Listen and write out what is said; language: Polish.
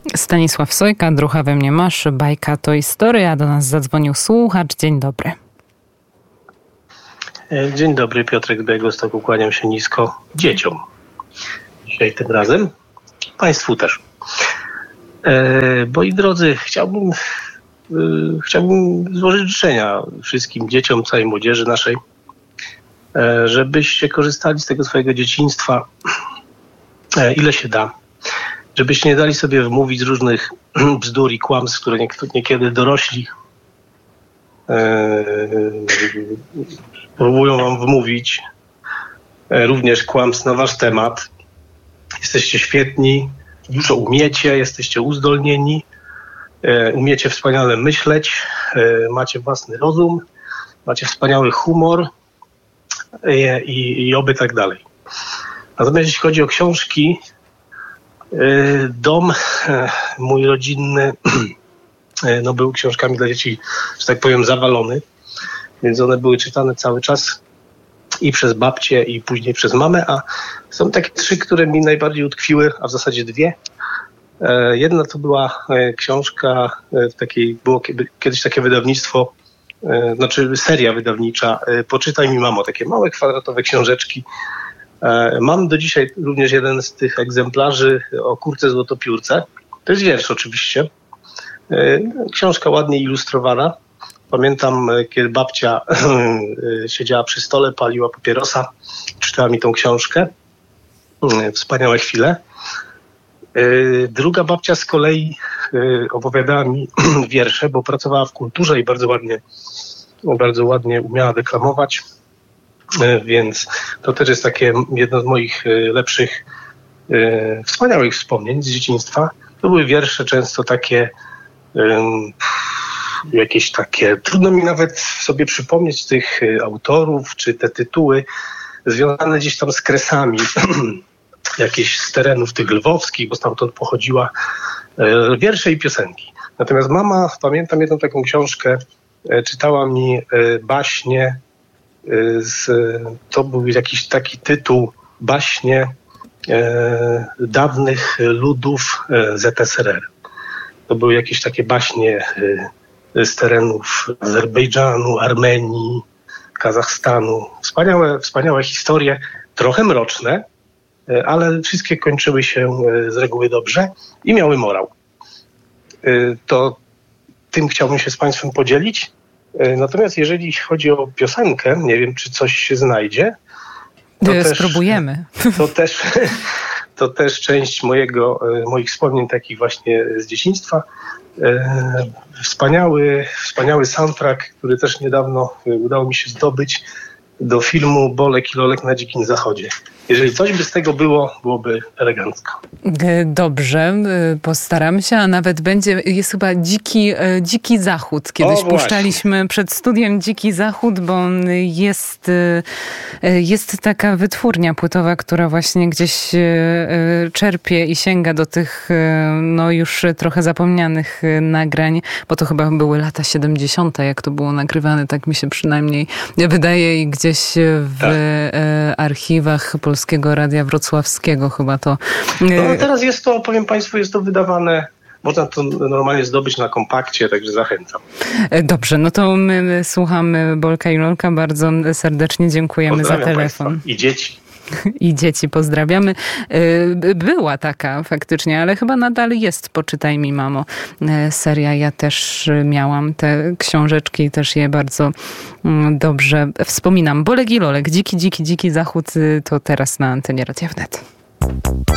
Stanisław Sojka, Drucha we mnie masz, bajka to historia. Do nas zadzwonił słuchacz. Dzień dobry. Dzień dobry, Piotrek z Białegostoku. Kłaniam się nisko dzieciom. Dzisiaj tym razem. Państwu też. Moi drodzy, chciałbym złożyć życzenia wszystkim dzieciom, całej młodzieży naszej, żebyście korzystali z tego swojego dzieciństwa, ile się da. Żebyście nie dali sobie wmówić z różnych bzdur i kłamstw, które niekiedy dorośli próbują wam wmówić. Również kłamstw na wasz temat. Jesteście świetni, dużo umiecie, jesteście uzdolnieni, umiecie wspaniale myśleć, macie własny rozum, macie wspaniały humor i oby tak dalej. Natomiast jeśli chodzi o książki, dom mój rodzinny był książkami dla dzieci, że tak powiem, zawalony, więc one były czytane cały czas i przez babcię, i później przez mamę, a są takie 3, które mi najbardziej utkwiły, a w zasadzie 2. Jedna to była książka, było kiedyś takie wydawnictwo, seria wydawnicza, Poczytaj mi, mamo, takie małe kwadratowe książeczki. Mam do dzisiaj również jeden z tych egzemplarzy o kurce złotopiórce. To jest wiersz oczywiście. Książka ładnie ilustrowana. Pamiętam, kiedy babcia siedziała przy stole, paliła papierosa, czytała mi tą książkę. Wspaniałe chwile. Druga babcia z kolei opowiadała mi wiersze, bo pracowała w kulturze i bardzo ładnie umiała deklamować. Więc to też jest takie jedno z moich lepszych, wspaniałych wspomnień z dzieciństwa. To były wiersze często takie, jakieś takie, trudno mi nawet sobie przypomnieć tych autorów, czy te tytuły związane gdzieś tam z kresami, jakieś z terenów tych lwowskich, bo stamtąd pochodziła, wiersze i piosenki. Natomiast mama, pamiętam jedną taką książkę, czytała mi baśnie, to był jakiś taki tytuł, baśnie dawnych ludów ZSRR. To były jakieś takie baśnie z terenów Azerbejdżanu, Armenii, Kazachstanu. Wspaniałe historie, trochę mroczne, ale wszystkie kończyły się z reguły dobrze i miały morał. To tym chciałbym się z Państwem podzielić. Natomiast jeżeli chodzi o piosenkę, nie wiem, czy coś się znajdzie. Spróbujemy. To też część moich wspomnień takich właśnie z dzieciństwa. Wspaniały soundtrack, który też niedawno udało mi się zdobyć do filmu Bolek i Lolek na Dzikim Zachodzie. Jeżeli coś by z tego było, byłoby elegancko. Dobrze, postaram się, a nawet jest chyba Dziki Zachód. Kiedyś puszczaliśmy przed studiem Dziki Zachód, bo jest taka wytwórnia płytowa, która właśnie gdzieś czerpie i sięga do tych już trochę zapomnianych nagrań, bo to chyba były lata 70., jak to było nagrywane, tak mi się przynajmniej wydaje, i gdzieś w archiwach Polskiego Radia Wrocławskiego chyba to... Teraz jest to, powiem Państwu, jest to wydawane, można to normalnie zdobyć na kompakcie, także zachęcam. Dobrze, no to my słuchamy Bolka i Lolka. Bardzo serdecznie dziękujemy za telefon. Państwa. I dzieci. I dzieci pozdrawiamy. Była taka faktycznie, ale chyba nadal jest Poczytaj mi, mamo, seria. Ja też miałam te książeczki i też je bardzo dobrze wspominam. Bolek i Lolek, Dziki Zachód, to teraz na antenie Radia Wnet.